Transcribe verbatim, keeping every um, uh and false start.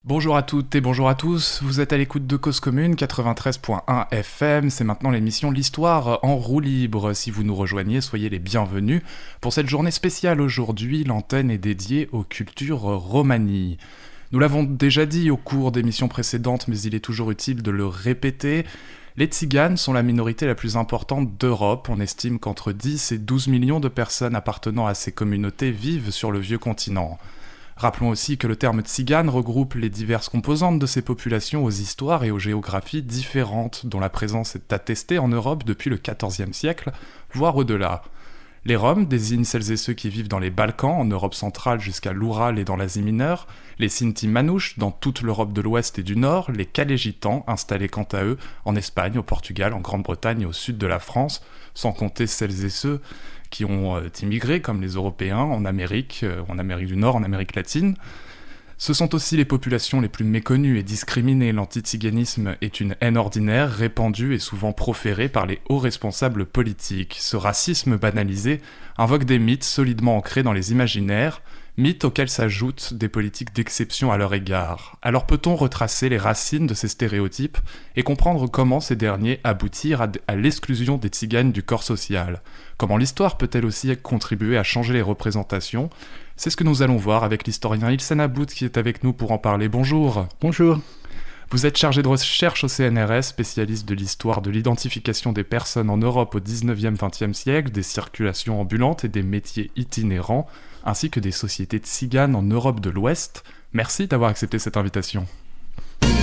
Bonjour à toutes et bonjour à tous, vous êtes à l'écoute de Cause Commune quatre-vingt-treize point un F M, c'est maintenant l'émission L'Histoire en roue libre. Si vous nous rejoignez, soyez les bienvenus. Pour cette journée spéciale aujourd'hui, l'antenne est dédiée aux cultures romanies. Nous l'avons déjà dit au cours d'émissions précédentes, mais il est toujours utile de le répéter. Les Tziganes sont la minorité la plus importante d'Europe. On estime qu'entre dix et douze millions de personnes appartenant à ces communautés vivent sur le vieux continent. Rappelons aussi que le terme tzigane regroupe les diverses composantes de ces populations aux histoires et aux géographies différentes, dont la présence est attestée en Europe depuis le quatorzième siècle, voire au-delà. Les Roms désignent celles et ceux qui vivent dans les Balkans, en Europe centrale jusqu'à l'Oural et dans l'Asie mineure, les Sinti Manouches dans toute l'Europe de l'Ouest et du Nord, les Calais-Gitans installés quant à eux en Espagne, au Portugal, en Grande-Bretagne et au sud de la France, sans compter celles et ceux qui ont euh, immigré, comme les Européens, en Amérique, euh, en Amérique du Nord, en Amérique latine. Ce sont aussi les populations les plus méconnues et discriminées. L'anti-tziganisme est une haine ordinaire, répandue et souvent proférée par les hauts responsables politiques. Ce racisme banalisé invoque des mythes solidement ancrés dans les imaginaires, mythes auxquels s'ajoutent des politiques d'exception à leur égard. Alors peut-on retracer les racines de ces stéréotypes et comprendre comment ces derniers aboutirent à, d- à l'exclusion des tziganes du corps social ? Comment l'histoire peut-elle aussi contribuer à changer les représentations ? C'est ce que nous allons voir avec l'historien Ilsen Aboud qui est avec nous pour en parler. Bonjour. Bonjour. Vous êtes chargé de recherche au C N R S, spécialiste de l'histoire de l'identification des personnes en Europe au dix-neuvième vingtième siècle, des circulations ambulantes et des métiers itinérants, ainsi que des sociétés tziganes en Europe de l'Ouest. Merci d'avoir accepté cette invitation.